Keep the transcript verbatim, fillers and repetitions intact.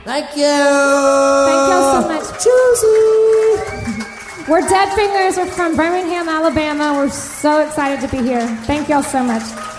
Thank you. Thank y'all so much. Josie. We're Dead Fingers. We're from Birmingham, Alabama. We're so excited to be here. Thank y'all so much.